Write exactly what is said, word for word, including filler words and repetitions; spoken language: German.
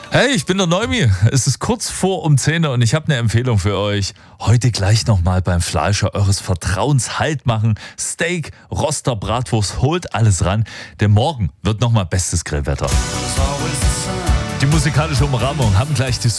Hey, ich bin der Neumi. Es ist kurz vor um zehn Uhr und ich habe eine Empfehlung für euch. Heute gleich nochmal beim Fleischer eures Vertrauens Halt machen. Steak, Roster, Bratwurst, holt alles ran. Denn morgen wird nochmal bestes Grillwetter. Die musikalische Umrahmung haben gleich die